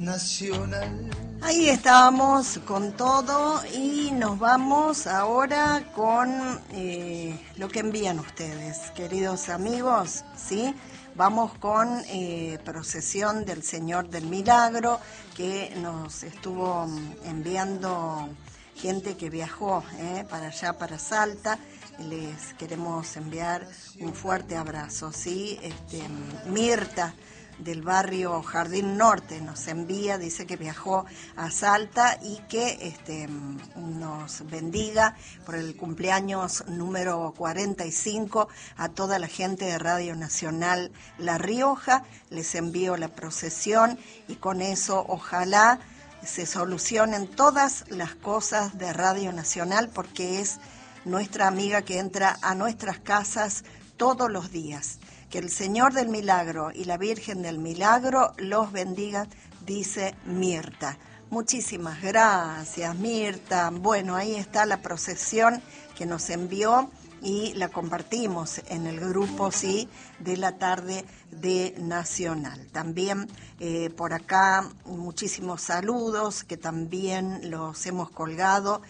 Nacional. Ahí estamos con todo y nos vamos ahora con lo que envían ustedes, queridos amigos, ¿sí? Vamos con Procesión del Señor del Milagro, que nos estuvo enviando gente que viajó para allá, para Salta. Les queremos enviar un fuerte abrazo, ¿sí? Mirta, del barrio Jardín Norte, nos envía, dice que viajó a Salta y que nos bendiga por el cumpleaños número 45 a toda la gente de Radio Nacional La Rioja. Les envío la procesión y con eso ojalá se solucionen todas las cosas de Radio Nacional, porque es nuestra amiga que entra a nuestras casas todos los días. Que el Señor del Milagro y la Virgen del Milagro los bendiga, dice Mirta. Muchísimas gracias, Mirta. Bueno, ahí está la procesión que nos envió y la compartimos en el grupo, sí, de la tarde de Nacional. También por acá muchísimos saludos que también los hemos colgado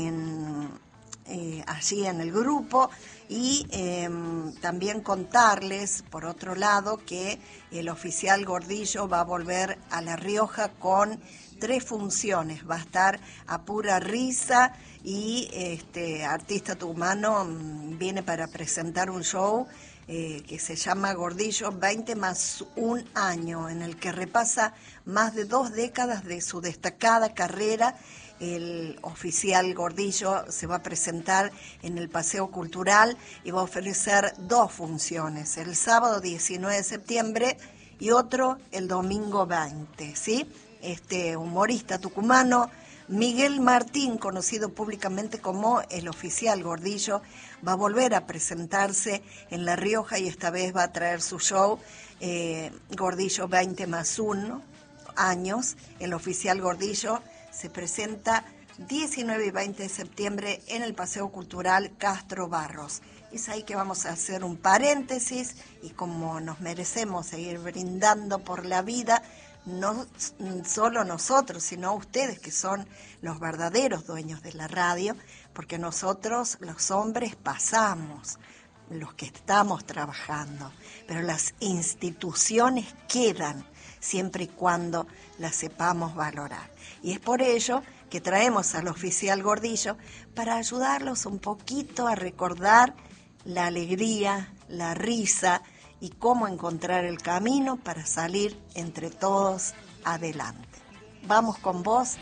allí en el grupo. Y también contarles, por otro lado, que el oficial Gordillo va a volver a La Rioja con 3 funciones. Va a estar a pura risa y artista tucumano viene para presentar un show que se llama Gordillo 20 más un año, en el que repasa más de 2 décadas de su destacada carrera. El oficial Gordillo se va a presentar en el Paseo Cultural y va a ofrecer 2 funciones, el sábado 19 de septiembre y otro el domingo 20, ¿sí? Este humorista tucumano, Miguel Martín, conocido públicamente como el oficial Gordillo, va a volver a presentarse en La Rioja y esta vez va a traer su show Gordillo 20 más 1 años. El oficial Gordillo se presenta 19 y 20 de septiembre en el Paseo Cultural Castro Barros. Es ahí que vamos a hacer un paréntesis y como nos merecemos seguir brindando por la vida, no solo nosotros, sino ustedes que son los verdaderos dueños de la radio, porque nosotros los hombres pasamos, los que estamos trabajando, pero las instituciones quedan siempre y cuando las sepamos valorar. Y es por ello que traemos al oficial Gordillo para ayudarlos un poquito a recordar la alegría, la risa y cómo encontrar el camino para salir entre todos adelante. Vamos con vos,